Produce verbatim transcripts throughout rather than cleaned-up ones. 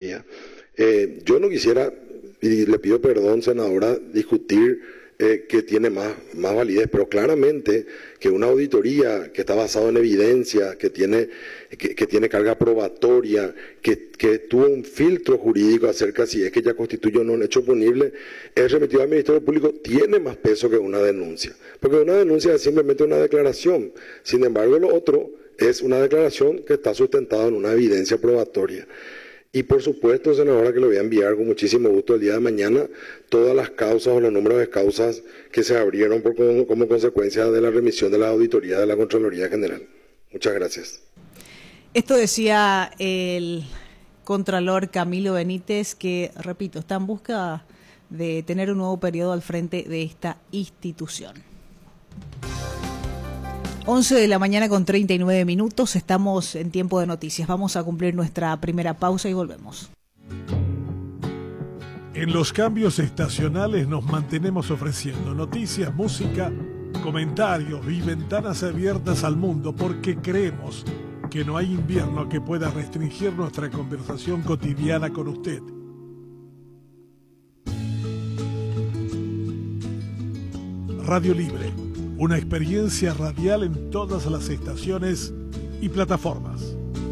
pandemia. Eh, yo no quisiera, y le pido perdón, senadora, discutir eh, que tiene más, más validez, pero claramente que una auditoría que está basada en evidencia, que tiene, que, que tiene carga probatoria, que, que tuvo un filtro jurídico acerca si es que ya constituye o no un hecho punible, es remitido al Ministerio Público, tiene más peso que una denuncia. Porque una denuncia es simplemente una declaración. Sin embargo, lo otro es una declaración que está sustentada en una evidencia probatoria. Y por supuesto, senadora, que le voy a enviar con muchísimo gusto el día de mañana todas las causas o los números de causas que se abrieron por, como, como consecuencia de la remisión de la auditoría de la Contraloría General. Muchas gracias. Esto decía el Contralor Camilo Benítez, que, repito, está en busca de tener un nuevo periodo al frente de esta institución. once de la mañana con treinta y nueve minutos, estamos en tiempo de noticias. Vamos a cumplir nuestra primera pausa y volvemos. En los cambios estacionales nos mantenemos ofreciendo noticias, música, comentarios y ventanas abiertas al mundo porque creemos que no hay invierno que pueda restringir nuestra conversación cotidiana con usted. Radio Libre. Una experiencia radial en todas las estaciones y plataformas.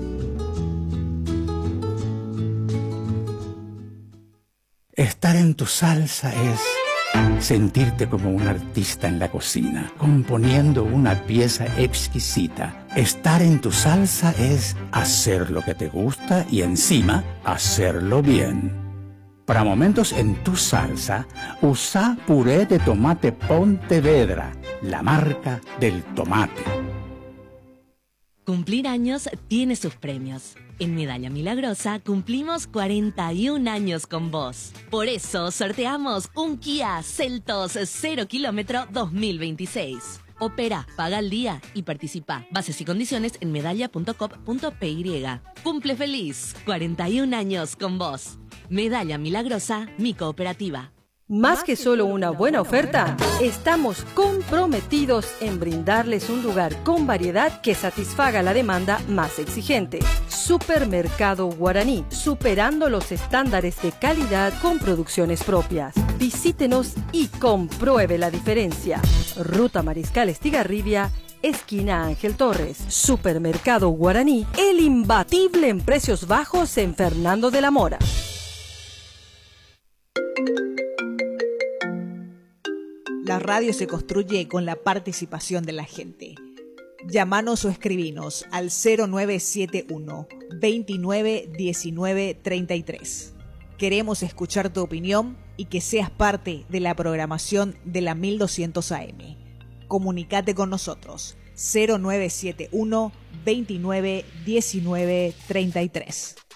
Estar en tu salsa es sentirte como un artista en la cocina, componiendo una pieza exquisita. Estar en tu salsa es hacer lo que te gusta y encima hacerlo bien. Para momentos en tu salsa, usa puré de tomate Pontevedra, la marca del tomate. Cumplir años tiene sus premios. En Medalla Milagrosa cumplimos cuarenta y un años con vos. Por eso sorteamos un Kia Seltos cero kilómetro dos mil veintiséis. Opera, paga al día y participa. Bases y condiciones en medalla punto com punto p y. Cumple feliz, cuarenta y un años con vos. Medalla Milagrosa, mi cooperativa. Más que solo una buena oferta, estamos comprometidos en brindarles un lugar con variedad que satisfaga la demanda más exigente. Supermercado Guaraní, superando los estándares de calidad con producciones propias. Visítenos y compruebe la diferencia. Ruta Mariscal Estigarribia, esquina Ángel Torres. Supermercado Guaraní, el imbatible en precios bajos en Fernando de la Mora. La radio se construye con la participación de la gente. Llámanos o escribinos al cero nueve siete uno, veintinueve diecinueve treinta y tres. Queremos escuchar tu opinión y que seas parte de la programación de la mil doscientos A M. Comunicate con nosotros cero nueve siete uno, veintinueve diecinueve treinta y tres.